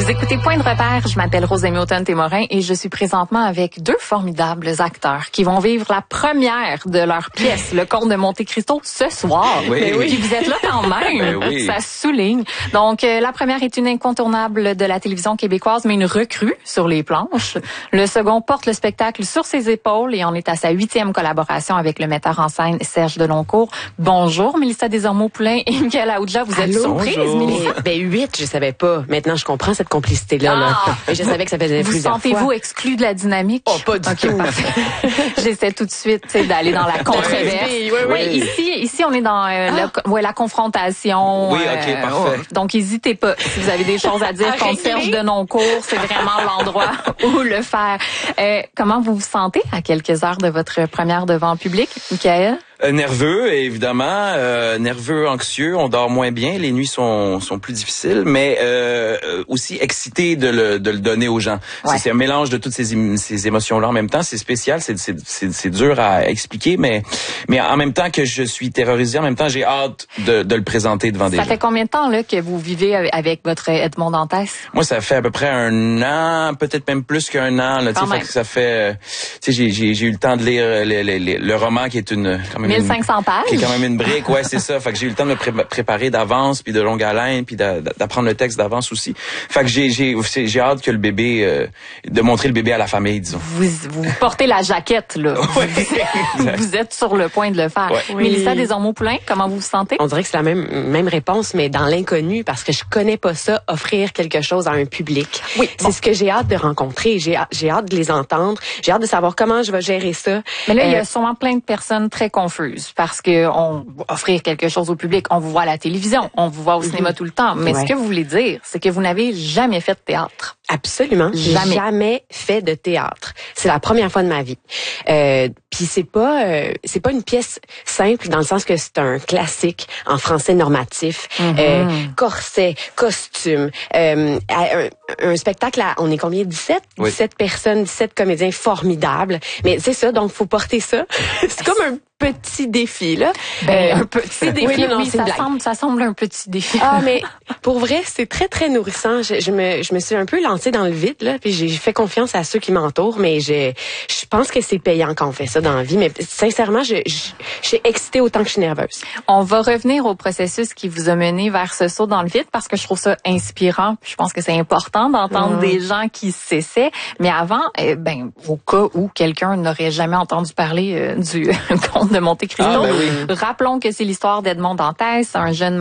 Vous écoutez Point de repère, je m'appelle Rosemée Automne-Témorin et je suis présentement avec deux formidables acteurs qui vont vivre la première de leur pièce, Le Comte de Monte-Cristo, ce soir. Oui. Puis vous êtes là quand même, oui. Ça souligne. Donc, la première est une incontournable de la télévision québécoise, mais une recrue sur les planches. Le second porte le spectacle sur ses épaules et en est à sa 8e collaboration avec le metteur en scène Serge Deloncourt. Bonjour, Mélissa Desormeaux-Poulain et Michael Aoudja. Vous êtes surprise, Mélissa? Ben 8, je savais pas. Maintenant, je comprends cette complicité-là. Là. Et je savais que ça faisait plusieurs fois. Vous sentez-vous exclu de la dynamique? Oh, pas du tout. Parfait. J'essaie tout de suite d'aller dans la controverse. Oui. Ici, on est dans la confrontation. Oui, OK, parfait. Donc, n'hésitez pas. Si vous avez des choses à dire contre Serge Deloncourt, c'est vraiment l'endroit où le faire. Comment vous vous sentez à quelques heures de votre première devant le public, Michael? Nerveux, évidemment. Nerveux, anxieux. On dort moins bien. Les nuits sont plus difficiles, mais aussi excité de le donner aux gens. Ouais. C'est un mélange de toutes ces émotions-là en même temps. C'est spécial. C'est dur à expliquer, mais en même temps que je suis terrorisé, en même temps, j'ai hâte de le présenter devant des gens. Ça fait combien de temps là que vous vivez avec votre Edmond Dantès? Moi, ça fait à peu près 1 an, peut-être même plus qu'1 an. Là, ça fait, j'ai eu le temps de lire le roman qui est quand même 1500 pages. Qui est quand même une brique, ouais, c'est ça. Fait que j'ai eu le temps de me préparer d'avance, puis de longue haleine, puis d'apprendre le texte d'avance aussi. Fait que j'ai hâte que le bébé, de montrer le bébé à la famille, disons. Vous portez la jaquette, là. Vous êtes sur le point de le faire. Ouais. Oui. Mélissa Desormeaux-Poulain, comment vous vous sentez? On dirait que c'est la même réponse, mais dans l'inconnu, parce que je connais pas ça, offrir quelque chose à un public. Oui. C'est ce que j'ai hâte de rencontrer. J'ai hâte de les entendre. J'ai hâte de savoir comment je vais gérer ça. Mais là, il y a sûrement plein de personnes très confuses parce que on offrir quelque chose au public, on vous voit à la télévision, on vous voit au cinéma tout le temps. Mais ce que vous voulez dire, c'est que vous n'avez jamais fait de théâtre. Absolument. Jamais fait de théâtre. C'est la première fois de ma vie. Puis c'est pas une pièce simple dans le sens que c'est un classique en français normatif, corset, costume, un spectacle on est combien? 17? Oui. 17 personnes, 17 comédiens formidables. Mais c'est ça, donc faut porter ça. C'est comme un petit défi, là. Un petit défi, ça semble un petit défi. Ah, mais pour vrai, c'est très, très nourrissant. Je me suis un peu lancée dans le vide, là, puis j'ai fait confiance à ceux qui m'entourent, mais je pense que c'est payant quand on fait ça dans la vie. Mais sincèrement, je suis excitée autant que je suis nerveuse. On va revenir au processus qui vous a mené vers ce saut dans le vide parce que je trouve ça inspirant. Je pense que c'est important d'entendre des gens qui s'essaient. Mais avant, au cas où quelqu'un n'aurait jamais entendu parler du Comte de Monte-Cristo, rappelons que c'est l'histoire d'Edmond Dantès, un jeune